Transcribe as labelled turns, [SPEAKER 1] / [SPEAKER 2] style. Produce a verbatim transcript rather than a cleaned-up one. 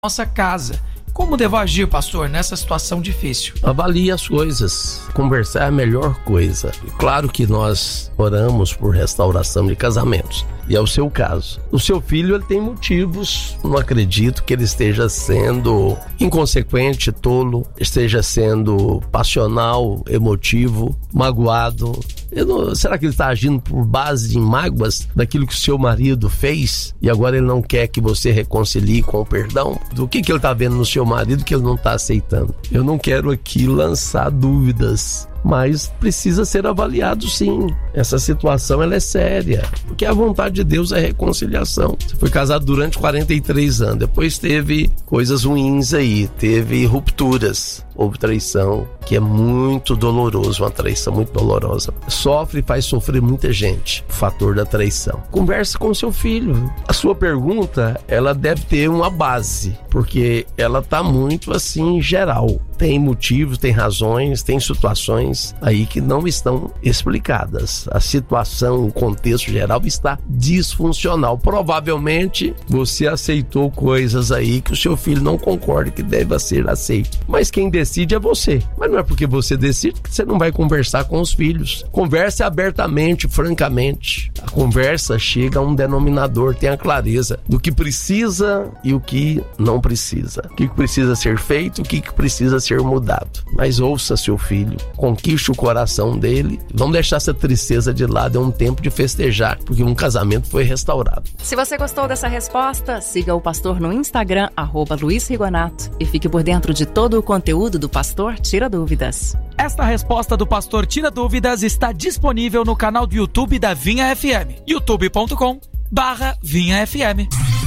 [SPEAKER 1] nossa casa. Como devo agir, pastor, nessa situação difícil?
[SPEAKER 2] Avalie as coisas. Conversar é a melhor coisa. Claro que nós oramos por restauração de casamentos. E é o seu caso. O seu filho, ele tem motivos. Não acredito que ele esteja sendo inconsequente, tolo, esteja sendo passional, emotivo, magoado. Eu não, será que ele está agindo por base em mágoas daquilo que o seu marido fez e agora ele não quer que você reconcilie com o perdão? Do que, que ele está vendo no seu marido que ele não está aceitando? Eu não quero aqui lançar dúvidas, mas precisa ser avaliado sim. Essa situação ela é séria, porque a vontade de Deus é reconciliação. Você foi casado durante quarenta e três anos, depois teve coisas ruins aí, teve rupturas, houve traição, que é muito doloroso, uma traição muito dolorosa. Sofre e faz sofrer muita gente, o fator da traição. Conversa com seu filho. A sua pergunta, ela deve ter uma base, porque ela tá muito assim, geral. Tem motivos, tem razões, tem situações aí que não estão explicadas. A situação, o contexto geral está disfuncional. Provavelmente você aceitou coisas aí que o seu filho não concorda que deva ser aceito. Mas quem decide é você. Mas não é porque você decide que você não vai conversar com os filhos. Converse abertamente, francamente. A conversa chega a um denominador, tenha clareza do que precisa e o que não precisa. O que precisa ser feito, o que precisa ser mudado. Mas ouça seu filho, conquiste o coração dele. Vamos deixar essa tristeza de lado, é um tempo de festejar, porque um casamento foi restaurado.
[SPEAKER 3] Se você gostou dessa resposta, siga o pastor no Instagram, arroba Luiz Rigonato, e fique por dentro de todo o conteúdo do Pastor Tira Dúvidas.
[SPEAKER 1] Esta resposta do Pastor Tira Dúvidas está disponível no canal do YouTube da Vinha F M, youtube ponto com barra Vinha F M.